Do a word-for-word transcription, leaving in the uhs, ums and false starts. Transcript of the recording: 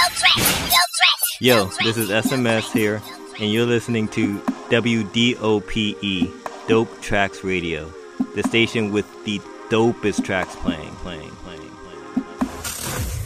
Yo, this is S M S here, and you're listening to W D O P E, Dope Tracks Radio, the station with the dopest tracks playing, playing, playing, playing. playing.